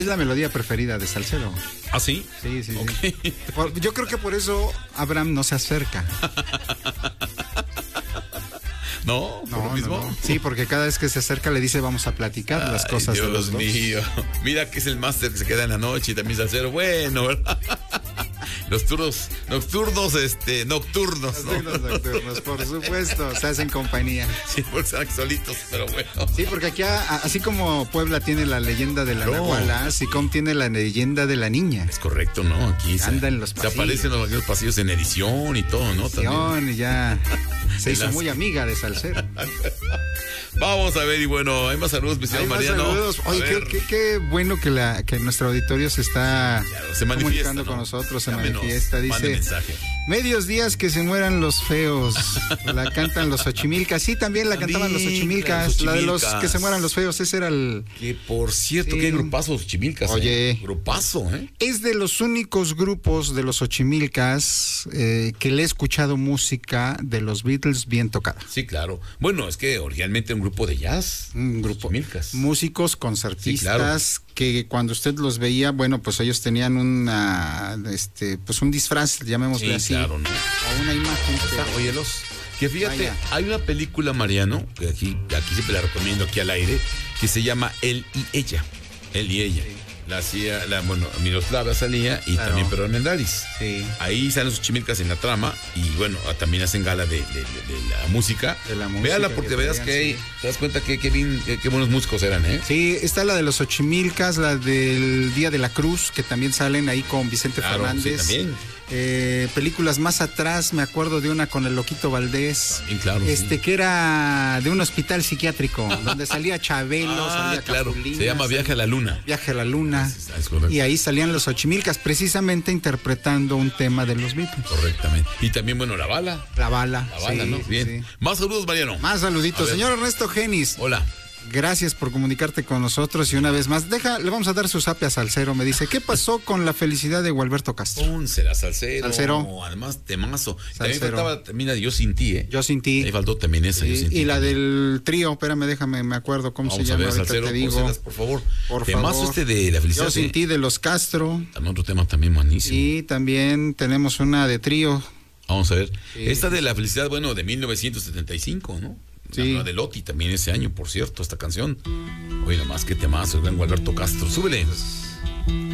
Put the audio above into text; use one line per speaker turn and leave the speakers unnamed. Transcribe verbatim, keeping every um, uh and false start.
Es la melodía preferida de Salcero.
¿Ah, sí?
Sí, sí,
okay.
sí. Por, yo creo que por eso Abraham no se acerca.
¿No? ¿Por
No,
lo mismo?
no, no. Sí, porque cada vez que se acerca le dice vamos a platicar
Ay,
las cosas
Dios
de los dos.
mío. Mira que es el máster que se queda en la noche y también Salcero. Bueno, ¿verdad? Los turnos nocturnos, este, nocturnos, ¿no?
Los nocturnos, por supuesto, se hacen compañía.
Sí, por estar solitos, pero bueno.
Sí, porque aquí, a, así como Puebla tiene la leyenda de la
No.
Nahuala, Sicom tiene la leyenda de la niña.
Es correcto, ¿no? Aquí se,
Anda en los
se
pasillos.
aparecen los, los pasillos en edición y todo, ¿no? También.
Y ya se
En
hizo
las-
muy amiga de Salcero.
Vamos a ver, y bueno, hay más saludos, mi señor
Hay más
Mariano.
saludos.
A
Oye, qué,
ver,
qué- qué bueno que, la, que nuestro auditorio se está
claro, se manifiesta,
comunicando
¿no?
con nosotros, se
Llámenos,
manifiesta.
mande
Dice,
mensaje.
medios días que se mueran los feos. La cantan los Xochimilcas. Sí, también la
También,
cantaban los
claro,
Xochimilcas. La de los
Xochimilcas.
que se mueran los feos. Ese era el...
Que por cierto,
Sí.
qué grupazos Chimilcas.
Oye.
¿eh? Grupazo, ¿eh?
Es de los únicos grupos de los Xochimilcas eh, que le he escuchado música de los Beatles bien tocada.
Sí, claro. Bueno, es que originalmente un grupo de jazz.
Un grupo.
Chimilcas.
Músicos, concertistas, que cuando usted los veía, bueno, pues ellos tenían una, este, pues un disfraz, llamémosle
Sí,
así,
claro, ¿no?
o una imagen.
Está,
pero-
óyelos. Que fíjate,
Vaya.
hay una película, Mariano, que aquí, aquí siempre la recomiendo aquí al aire, que se llama Él y Ella. Él y Ella. La hacía, la, bueno, Miroslava salía y
Claro.
también Pedro Armendáriz.
Sí.
Ahí salen sus chimilcas en la trama y bueno, también hacen gala de, de- de- de la música.
De la música
Véala
que
porque verás
traían,
que hay,
sí.
te das cuenta que, que, bien- que- que buenos músicos eran, ¿eh?
Sí, está la de los Xochimilcas, la del Día de la Cruz, que también salen ahí con Vicente
Claro,
Fernández.
sí, también.
Eh, películas más atrás, me acuerdo de una con el Loquito Valdés.
También, claro,
Este,
sí.
que era de un hospital psiquiátrico, donde salía Chabelo,
Ah,
salía
claro,
Capulina,
se llama Viaje a la Luna.
Viaje a la Luna.
Es- es correcto.
Y ahí salían los Xochimilcas, precisamente interpretando un tema de los Beatles.
Correctamente. Y también, bueno, la bala.
La bala.
La bala,
sí,
¿no?
sí,
Bien.
sí.
Más saludos, Mariano.
Más
A
saluditos.
ver.
Señor Ernesto Genis,
Hola.
gracias por comunicarte con nosotros y una vez más, deja, le vamos a dar su zape a Salcero. Me dice, ¿qué pasó con la felicidad de Gualberto Castro?
Pónsela, Salcero.
Salsero.
Además, temazo. También
Salsero.
faltaba también la de Yo Sin Ti, ¿eh?
Yo sin ti.
Ahí faltó también esa, Yo Sin Ti.
Y, y la del trío, espérame, déjame, me acuerdo cómo
Vamos
se
a
llama,
ver,
ahorita
Salcero,
te digo.
pónselas, por favor.
Por
Temazo
favor.
este de la felicidad.
Yo sin
de-
ti de los Castro.
También otro tema también buenísimo.
Y también tenemos una de trío.
Vamos a ver.
Sí.
Esta de la felicidad, bueno, de mil novecientos setenta y cinco, ¿no?
Sí.
La de Loti también ese año, por cierto, esta canción. Oye, nomás que temazo, el gran Gualberto Castro. Súbele.